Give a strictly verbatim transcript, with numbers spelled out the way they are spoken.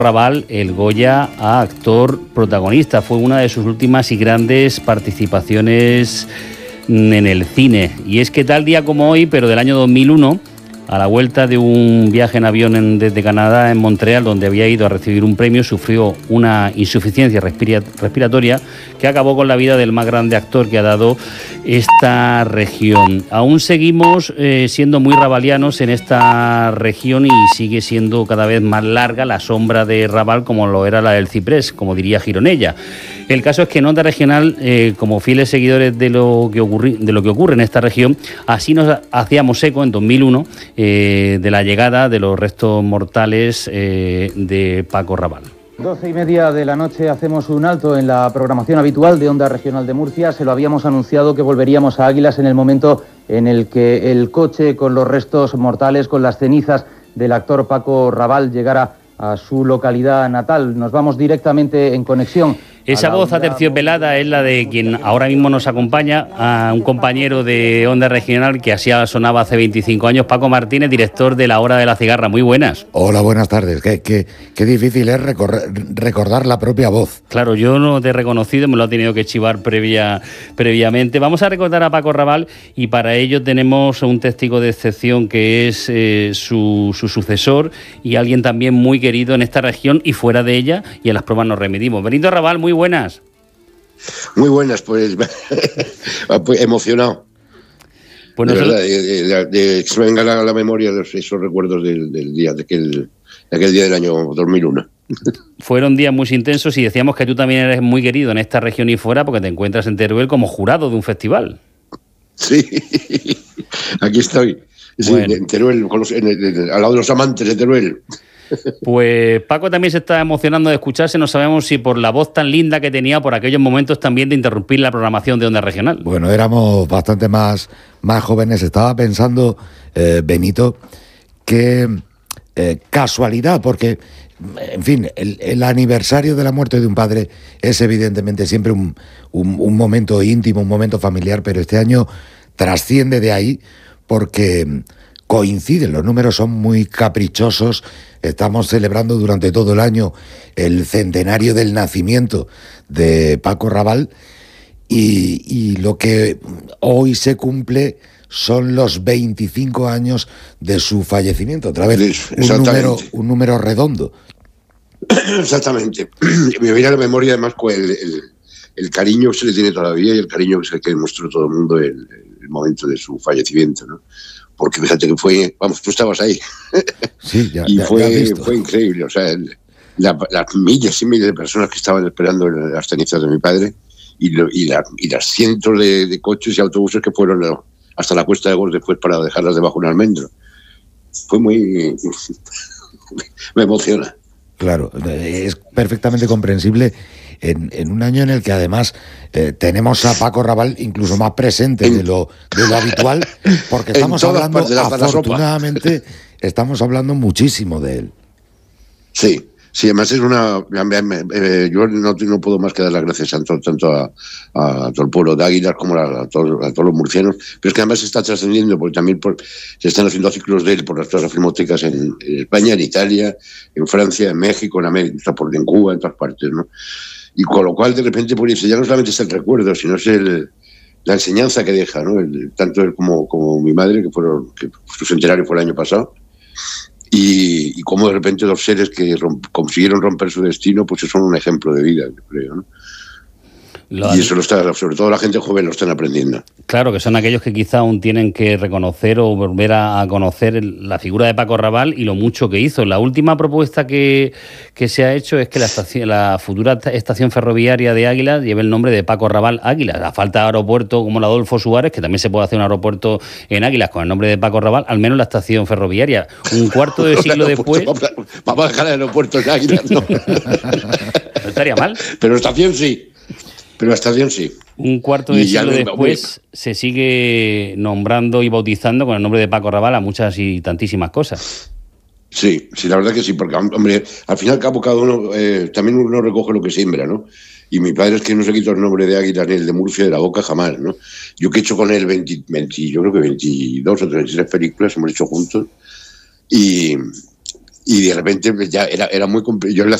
Raval el Goya a actor protagonista. Fue una de sus últimas y grandes participaciones en el cine. Y es que tal día como hoy, pero del año dos mil uno, a la vuelta de un viaje en avión en, desde Canadá en Montreal, donde había ido a recibir un premio, sufrió una insuficiencia respira, respiratoria que acabó con la vida del más grande actor que ha dado esta región. Aún seguimos eh, siendo muy rabalianos en esta región y sigue siendo cada vez más larga la sombra de Raval, como lo era la del ciprés, como diría Gironella. El caso es que en Onda Regional, eh, como fieles seguidores de lo que ocurri, de lo que ocurre en esta región, así nos hacíamos eco en dos mil uno eh, de la llegada de los restos mortales eh, de Paco Raval. Doce y media de la noche hacemos un alto en la programación habitual de Onda Regional de Murcia. Se lo habíamos anunciado que volveríamos a Águilas en el momento en el que el coche con los restos mortales, con las cenizas del actor Paco Raval llegara a su localidad natal. Nos vamos directamente en conexión. Esa voz aterciopelada es la de quien ahora mismo nos acompaña, a un compañero de Onda Regional que así sonaba hace veinticinco años, Paco Martínez, director de La Hora de la Cigarra. Muy buenas. Hola, buenas tardes. Qué, qué, qué difícil es recorrer, recordar la propia voz. Claro, yo no te he reconocido, me lo ha tenido que chivar previa, previamente. Vamos a recordar a Paco Raval y para ello tenemos un testigo de excepción que es eh, su, su sucesor y alguien también muy querido en esta región y fuera de ella, y en las pruebas nos remitimos. Benito Raval, muy Muy buenas. Muy buenas, pues, pues emocionado. Pues de nosotros... verdad, de, de, de, que se me venga a la, la memoria los, esos recuerdos del, del día, de aquel, de aquel día del año dos mil uno. Fueron días muy intensos y decíamos que tú también eres muy querido en esta región y fuera porque te encuentras en Teruel como jurado de un festival. Sí, aquí estoy. Sí, bueno. En Teruel, con los, en el, en el, al lado de los amantes de Teruel. Pues Paco también se está emocionando de escucharse, no sabemos si por la voz tan linda que tenía, por aquellos momentos también de interrumpir la programación de Onda Regional. Bueno, éramos bastante más, más jóvenes. Estaba pensando, eh, Benito, que eh, casualidad, porque, en fin, el, el aniversario de la muerte de un padre es evidentemente siempre un, un, un momento íntimo, un momento familiar, pero este año trasciende de ahí porque coinciden, los números son muy caprichosos. Estamos celebrando durante todo el año el centenario del nacimiento de Paco Raval y, y lo que hoy se cumple son los veinticinco años de su fallecimiento. Otra vez, un número, un número redondo. Exactamente. Me viene a la memoria además el, el, el cariño que se le tiene todavía y el cariño que se le demostró todo el mundo el, el momento de su fallecimiento, ¿no? Porque fíjate que fue, vamos, tú estabas ahí. Sí, ya, y ya, fue, ya visto. Fue increíble, o sea, el, la, las miles y miles de personas que estaban esperando las cenizas de mi padre y, lo, y, la, y las cientos de, de coches y autobuses que fueron hasta la Cuesta de Gos después para dejarlas debajo de un almendro. Fue muy... me emociona. Claro, es perfectamente comprensible en, en un año en el que además eh, tenemos a Paco Raval incluso más presente en, de, lo, de lo habitual, porque estamos hablando, afortunadamente, estamos hablando muchísimo de él. Sí, sí, además es una... Eh, yo no, no puedo más que dar las gracias tanto, tanto a, a todo el pueblo de Águilas como a, a, todos, a todos los murcianos, pero es que además se está trascendiendo, porque también por, se están haciendo ciclos de él por las todas filmotecas en, en España, en Italia, en Francia, en México, en América, por, en Cuba, en todas partes, ¿no? Y con lo cual, de repente, pues ya no solamente es el recuerdo, sino es el, la enseñanza que deja, ¿no? El, tanto él como, como mi madre, que fueron, que su centenario fue el año pasado, y, y cómo de repente dos seres que romp, consiguieron romper su destino, pues son un ejemplo de vida, creo, ¿no? Lo y eso lo está, sobre todo la gente joven lo están aprendiendo. Claro, que son aquellos que quizá aún tienen que reconocer o volver a, a conocer la figura de Paco Raval y lo mucho que hizo. La última propuesta que, que se ha hecho es que la, estación, la futura estación ferroviaria de Águilas lleve el nombre de Paco Raval Águilas. A falta de aeropuerto como el Adolfo Suárez, que también se puede hacer un aeropuerto en Águilas con el nombre de Paco Raval, al menos la estación ferroviaria. Un cuarto de siglo después... Vamos a dejar el aeropuerto en Águilas, ¿no? No estaría mal. Pero la estación sí. Pero la estación sí. Un cuarto de siglo después se sigue nombrando y bautizando con el nombre de Paco Raval a muchas y tantísimas cosas. Sí, sí, la verdad que sí, porque, hombre, al fin y al cabo cada uno, eh, también uno recoge lo que siembra, ¿no? Y mi padre es que no se quitó el nombre de Águila ni el de Murcia de la boca jamás, ¿no? Yo que he hecho con él veinte, veinte, yo creo que veintidós o veintitrés películas, hemos hecho juntos, y... y de repente pues, ya era, era muy complicado. Yo